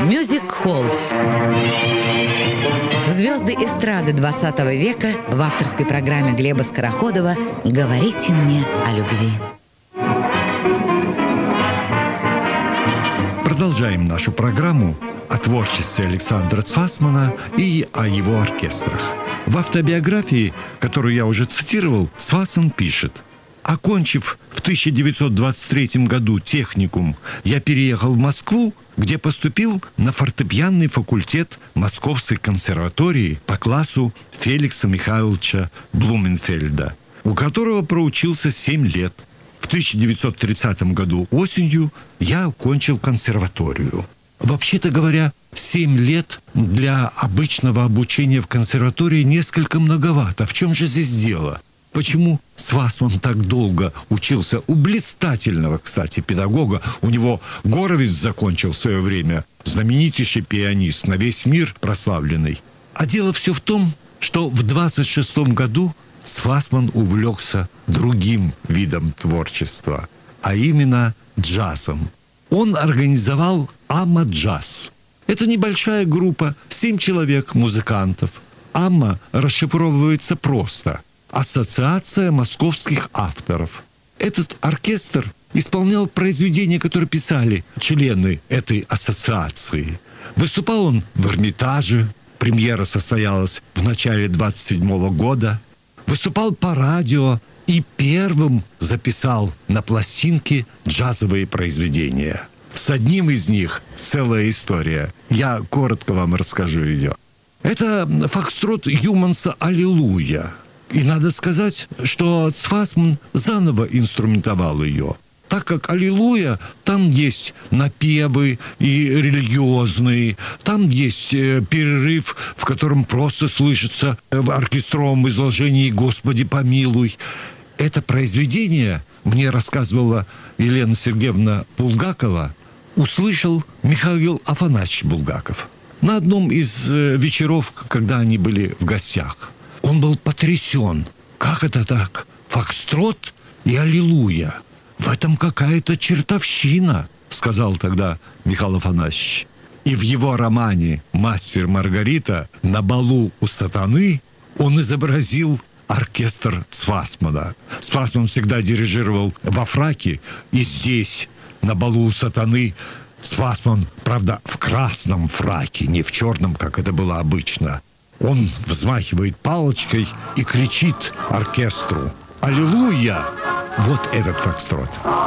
Мюзик-холл. Звезды эстрады 20 века в авторской программе Глеба Скороходова «Говорите мне о любви». Продолжаем нашу программу о творчестве Александра Цвасмана и о его оркестрах. В автобиографии, которую я уже цитировал, Цвасман пишет: «Окончив в 1923 году техникум, я переехал в Москву, где поступил на фортепианный факультет Московской консерватории по классу Феликса Михайловича Блуменфельда, у которого проучился 7 лет. В 1930 году осенью я окончил консерваторию». Вообще-то говоря, 7 лет для обычного обучения в консерватории несколько многовато. В чем же здесь дело? Почему Цвасман так долго учился у блистательного, кстати, педагога? У него Горовиц закончил в свое время, знаменитейший пианист, на весь мир прославленный. А дело все в том, что в 26 году Цвасман увлекся другим видом творчества, а именно джазом. Он организовал «Амма-джаз». Это небольшая группа, 7 человек, музыкантов. «Амма» расшифровывается просто – Ассоциация московских авторов. Этот оркестр исполнял произведения, которые писали члены этой ассоциации. Выступал он в Эрмитаже, премьера состоялась в начале 27 года. Выступал по радио и первым записал на пластинке джазовые произведения. С одним из них целая история. Я коротко вам расскажу ее. Это фокстрот Юманса «Аллилуйя». И надо сказать, что Цвасман заново инструментовал ее. Так как «Аллилуйя», там есть напевы и религиозные, там есть перерыв, в котором просто слышится в оркестровом изложении «Господи помилуй». Это произведение, мне рассказывала Елена Сергеевна Булгакова, услышал Михаил Афанасьевич Булгаков на одном из вечеров, когда они были в гостях. Он был потрясен. Как это так? Фокстрот и «Аллилуйя». В этом какая-то чертовщина, сказал тогда Михаил Афанасьевич. И в его романе «Мастер и Маргарита» на балу у сатаны он изобразил оркестр Цвасмана. Цвасман всегда дирижировал во фраке, и здесь, на балу у сатаны, Цвасман, правда, в красном фраке, не в черном, как это было обычно. Он взмахивает палочкой и кричит оркестру: «Аллилуйя!» Вот этот фокстрот.